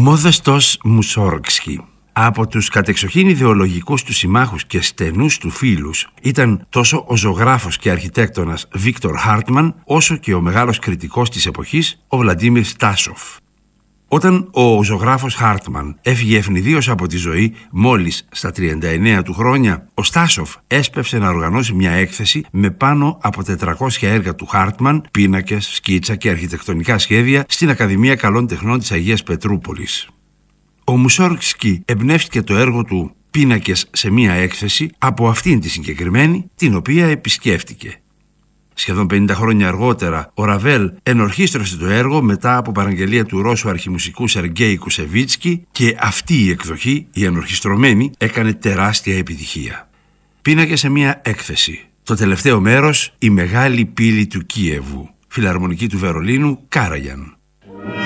Μόδεστος Μουσόργκσκι. Από τους κατεξοχήν ιδεολογικούς του συμμάχους και στενούς του φίλους ήταν τόσο ο ζωγράφος και αρχιτέκτονας Βίκτορ Χάρτμαν, όσο και ο μεγάλος κριτικός της εποχής, ο Βλαντίμιρ Στάσοφ. Όταν ο ζωγράφος Χάρτμαν έφυγε ευνηδίως από τη ζωή μόλις στα 39 του χρόνια, ο Στάσοφ έσπευσε να οργανώσει μια έκθεση με πάνω από 400 έργα του Χάρτμαν, πίνακες, σκίτσα και αρχιτεκτονικά σχέδια στην Ακαδημία Καλών Τεχνών της Αγίας Πετρούπολης. Ο Μουσόργκσκι εμπνεύστηκε το έργο του «Πίνακες σε μία έκθεση» από αυτήν τη συγκεκριμένη, την οποία επισκέφτηκε. Σχεδόν 50 χρόνια αργότερα, ο Ραβέλ ενορχίστρωσε το έργο μετά από παραγγελία του Ρώσου αρχιμουσικού Σεργέη Κουσεβίτσκι και αυτή η εκδοχή, η ενορχιστρωμένη, έκανε τεράστια επιτυχία. «Πίνακες σε μία έκθεση». Το τελευταίο μέρος, η μεγάλη πύλη του Κίεβου, φιλαρμονική του Βερολίνου, Κάραγιαν.